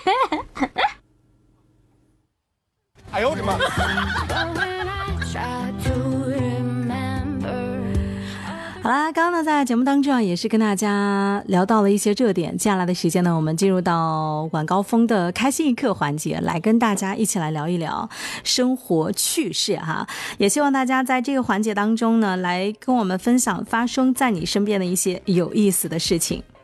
哎呦我的妈！ 好啦，刚刚呢在节目当中啊，也是跟大家聊到了一些热点。接下来的时间呢，我们进入到晚高峰的开心一刻环节，来跟大家一起来聊一聊生活趣事哈。也希望大家在这个环节当中呢，来跟我们分享发生在你身边的一些有意思的事情。